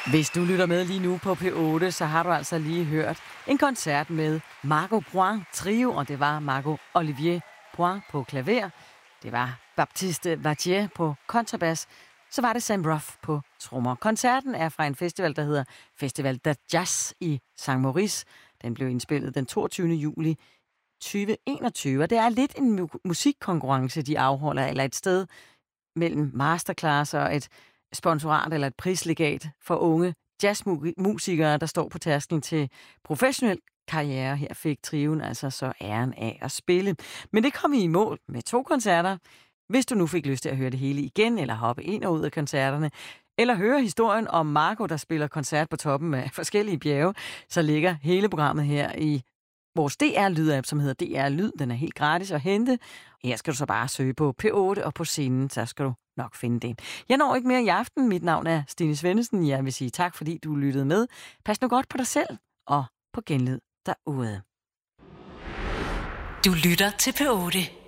Hvis du lytter med lige nu på P8, så har du altså lige hørt en koncert med Margot Poin Trio, og det var Margot Olivier Poin på klaver. Det var Baptiste Vattier på kontrabas. Så var det Sam Ruff på trommer. Koncerten er fra en festival, der hedder Festival de Jazz i Saint-Maurice. Den blev indspillet den 22. juli 2021, og det er lidt en musikkonkurrence, de afholder, eller et sted mellem masterclass og et sponsorat eller et prislegat for unge jazzmusikere, der står på tærsklen til professionel karriere. Her fik trioen altså så æren af at spille. Men det kom i mål med 2 koncerter. Hvis du nu fik lyst til at høre det hele igen, eller hoppe ind og ud af koncerterne, eller høre historien om Margot, der spiller koncert på toppen af forskellige bjerge, så ligger hele programmet her i vores DR-lyd-app, som hedder DR Lyd. Den er helt gratis at hente. Her skal du så bare søge på P8 og på scenen, så skal du nok finde det. Jeg når ikke mere i aften. Mit navn er Stine Svendesen. Jeg vil sige tak, fordi du lyttede med. Pas nu godt på dig selv og på genlyd derude. Du lytter til P8.